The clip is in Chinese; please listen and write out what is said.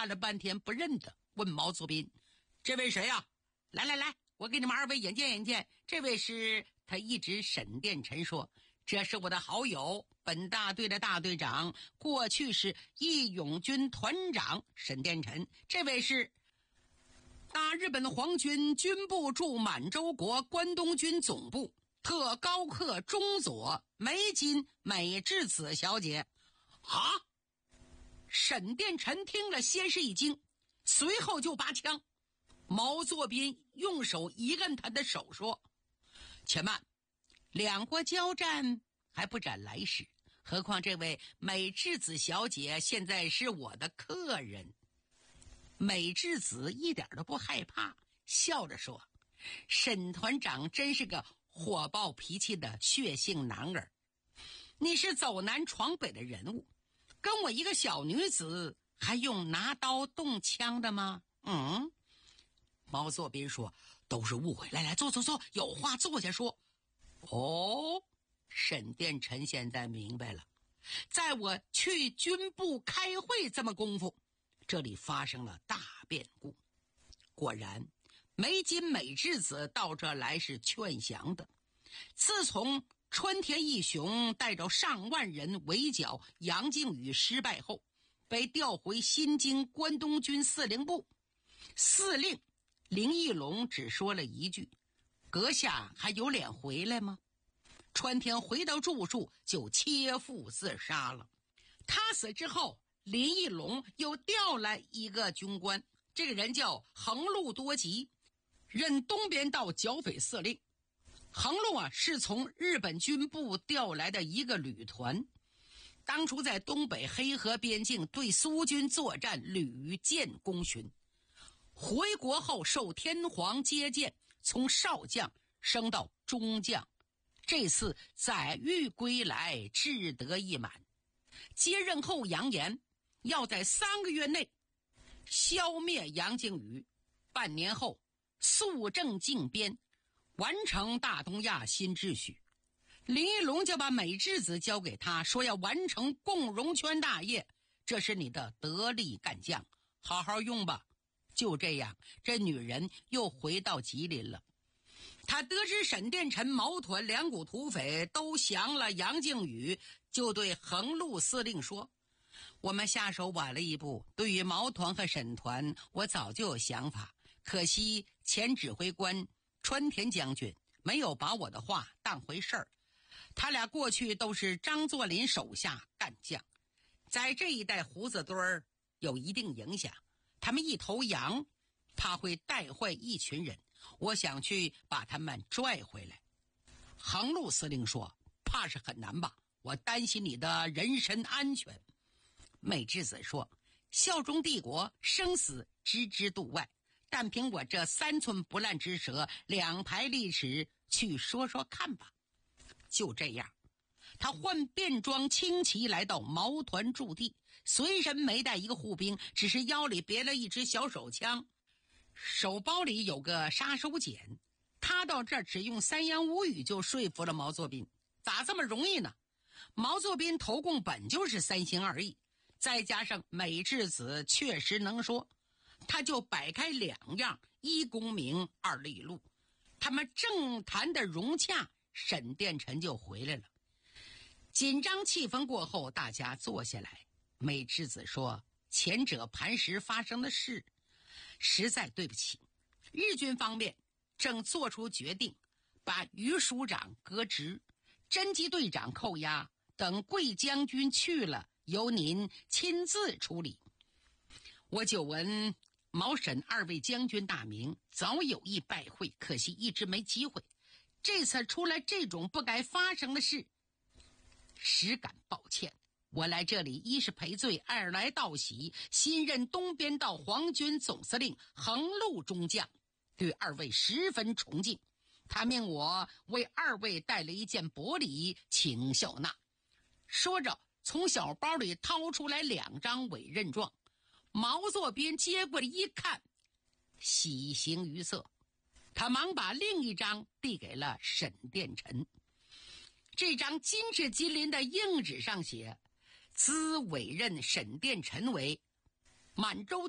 看了半天不认得，问毛作斌：“这位谁呀？来来来，我给你们二位引荐引荐。这位是……”他一指沈殿臣说：“这是我的好友，本大队的大队长，过去是义勇军团长沈殿臣。这位是大日本皇军军部驻满洲国关东军总部特高课中佐梅津美智子小姐。”啊！沈殿臣听了先是一惊，随后就拔枪。毛作斌用手一摁他的手说：“且慢，两国交战还不斩来使，何况这位美智子小姐现在是我的客人。”美智子一点都不害怕，笑着说：“沈团长真是个火爆脾气的血性男儿，你是走南闯北的人物，跟我一个小女子还用拿刀动枪的吗？”毛作斌说：“都是误会，来来，坐，有话坐下说。”哦，沈殿臣现在明白了，在我去军部开会这么功夫，这里发生了大变故。果然，梅津美智子到这来是劝降的。自从川田义雄带着上万人围剿杨靖宇失败后，被调回新京关东军司令部，司令林义龙只说了一句：“阁下还有脸回来吗？”川田回到住处就切腹自杀了。他死之后，林义龙又调来一个军官，这个人叫横路多吉，任东边道剿匪司令。横路是从日本军部调来的一个旅团，当初在东北黑河边境对苏军作战屡建功勋，回国后受天皇接见，从少将升到中将，这次载誉归来，志得意满。接任后扬言要在3个月内消灭杨靖宇，半年后肃正靖边，完成大东亚新秩序。林义龙就把美智子交给他，说要完成共荣圈大业，这是你的得力干将，好好用吧。就这样，这女人又回到吉林了。他得知沈殿臣、毛团两股土匪都降了杨靖宇，就对横路司令说：“我们下手晚了一步，对于毛团和沈团，我早就有想法，可惜前指挥官川田将军没有把我的话当回事儿。他俩过去都是张作霖手下干将，在这一带胡子堆儿有一定影响，他们一头羊，怕会带坏一群人，我想去把他们拽回来。”横路司令说：“怕是很难吧，我担心你的人身安全。”美智子说：“效忠帝国，生死置之度外，但凭我这3寸不烂之舌，2排利齿，去说说看吧。”就这样，他换便装轻骑来到毛团驻地，随身没带一个护兵，只是腰里别了一支小手枪，手包里有个杀手锏。他到这儿只用3言5语就说服了毛作斌。咋这么容易呢？毛作斌投共本就是3心2意，再加上美智子确实能说，他就摆开2样：1功名2利禄。他们正谈得融洽，沈殿臣就回来了。紧张气氛过后，大家坐下来。美智子说：“前者磐石发生的事，实在对不起。日军方面正做出决定，把于署长革职，侦缉队长扣押，等贵将军去了，由您亲自处理。我久闻毛沈2位将军大名，早有意拜会，可惜一直没机会。这次出来这种不该发生的事，实感抱歉。我来这里一是赔罪，二来道喜。新任东边道皇军总司令横路中将对2位十分崇敬，他命我为2位带了一件薄礼，请笑纳。”说着从小包里掏出来2张委任状。毛作斌接过来一看，喜形于色，他忙把另一张递给了沈殿臣。这张金赤金鳞的硬纸上写：“兹委任沈殿臣为满洲